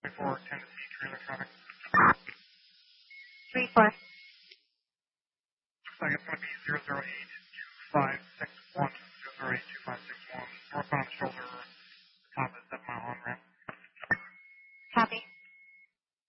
4, Tennessee, trailer traffic. 3-4. Looks like it's going to be 008.